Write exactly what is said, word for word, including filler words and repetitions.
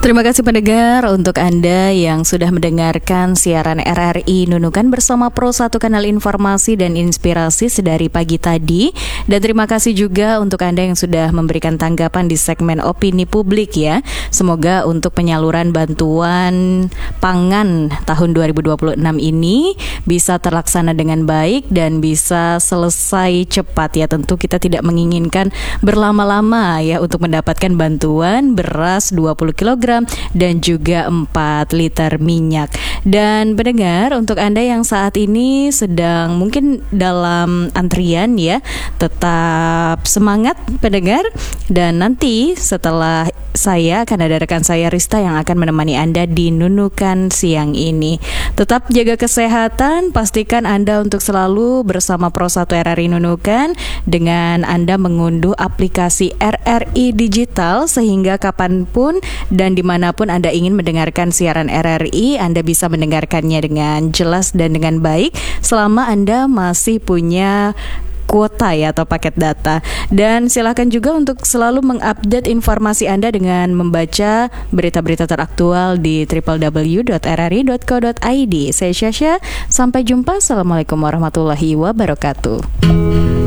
Terima kasih pendengar untuk Anda yang sudah mendengarkan siaran R R I Nunukan bersama Pro satu Kanal Informasi dan Inspirasi sedari pagi tadi. Dan terima kasih juga untuk Anda yang sudah memberikan tanggapan di segmen opini publik ya. Semoga untuk penyaluran bantuan pangan tahun dua ribu dua puluh enam ini bisa terlaksana dengan baik dan bisa selesai cepat ya. Tentu kita tidak menginginkan berlama-lama ya untuk mendapatkan bantuan beras dua puluh kilogram dan juga empat liter minyak. Dan pendengar, untuk Anda yang saat ini sedang mungkin dalam antrian ya, tetap semangat pendengar. Dan nanti setelah saya akan ada rekan saya Rista yang akan menemani Anda di Nunukan siang ini. Tetap jaga kesehatan, pastikan Anda untuk selalu bersama Pro satu R R I Nunukan dengan Anda mengunduh aplikasi R R I Digital, sehingga kapanpun dan dimanapun Anda ingin mendengarkan siaran R R I, Anda bisa mendengarkannya dengan jelas dan dengan baik selama Anda masih punya kuota ya atau paket data. Dan silakan juga untuk selalu mengupdate informasi Anda dengan membaca berita-berita teraktual di w w w dot r r i dot co dot i d. Saya Syasha, sampai jumpa. Assalamualaikum warahmatullahi wabarakatuh.